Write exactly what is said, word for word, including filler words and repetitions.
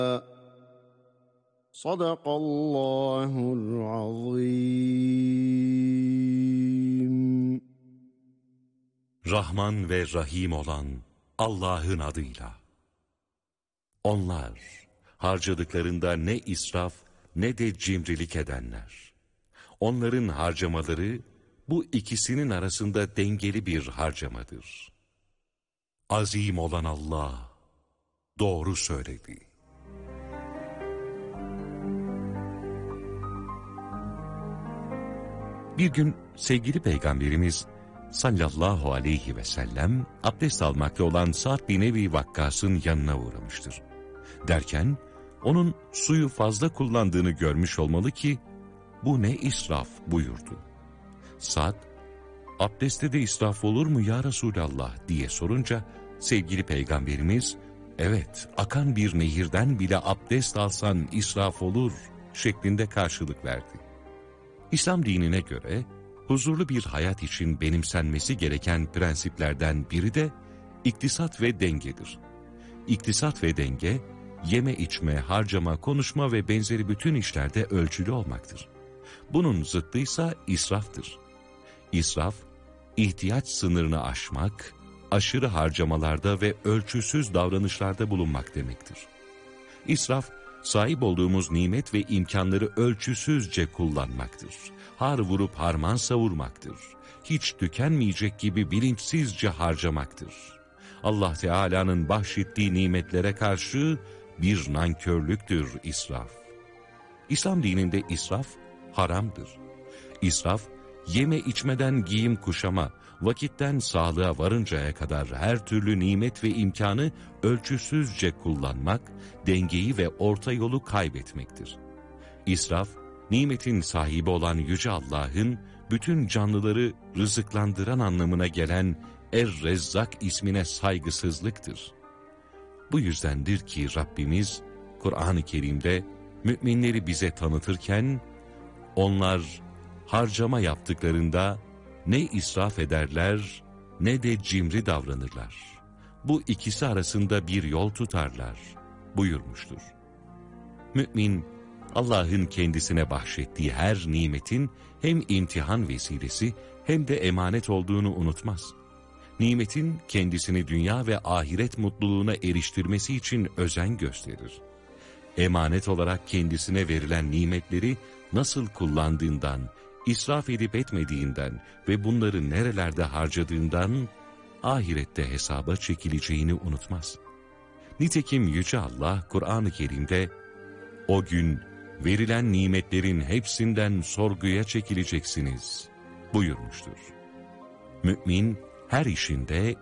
Sadakallahul azim. Rahman ve Rahim olan Allah'ın adıyla. Onlar harcadıklarında ne israf ne de cimrilik edenler. Onların harcamaları bu ikisinin arasında dengeli bir harcamadır. Azim olan Allah doğru söyledi. Bir gün sevgili Peygamberimiz sallallahu aleyhi ve sellem abdest almakta olan Sa'd bin Ebi Vakkas'ın yanına uğramıştır. Derken onun suyu fazla kullandığını görmüş olmalı ki bu ne israf buyurdu. Sa'd, abdestte de israf olur mu ya Resulallah diye sorunca sevgili Peygamberimiz, evet akan bir nehirden bile abdest alsan israf olur şeklinde karşılık verdi. İslam dinine göre huzurlu bir hayat için benimsenmesi gereken prensiplerden biri de iktisat ve dengedir. İktisat ve denge, yeme içme, harcama, konuşma ve benzeri bütün işlerde ölçülü olmaktır. Bunun zıttıysa israftır. İsraf, ihtiyaç sınırını aşmak, aşırı harcamalarda ve ölçüsüz davranışlarda bulunmak demektir. İsraf, sahip olduğumuz nimet ve imkanları ölçüsüzce kullanmaktır. Har vurup harman savurmaktır. Hiç tükenmeyecek gibi bilinçsizce harcamaktır. Allah Teala'nın bahşettiği nimetlere karşı bir nankörlüktür israf. İslam dininde israf haramdır. İsraf, yeme içmeden giyim kuşama, vakitten sağlığa varıncaya kadar her türlü nimet ve imkanı ölçüsüzce kullanmak, dengeyi ve orta yolu kaybetmektir. İsraf, nimetin sahibi olan Yüce Allah'ın bütün canlıları rızıklandıran anlamına gelen Er-Rezzak ismine saygısızlıktır. Bu yüzdendir ki Rabbimiz Kur'an-ı Kerim'de müminleri bize tanıtırken, onlar harcama yaptıklarında ne israf ederler ne de cimri davranırlar. Bu ikisi arasında bir yol tutarlar buyurmuştur. Mümin, Allah'ın kendisine bahşettiği her nimetin hem imtihan vesilesi hem de emanet olduğunu unutmaz. Nimetin kendisini dünya ve ahiret mutluluğuna eriştirmesi için özen gösterir. Emanet olarak kendisine verilen nimetleri nasıl kullandığından, israf edip etmediğinden ve bunları nerelerde harcadığından ahirette hesaba çekileceğini unutmaz. Nitekim Yüce Allah Kur'an-ı Kerim'de o gün verilen nimetlerin hepsinden sorguya çekileceksiniz buyurmuştur. Mümin her işinde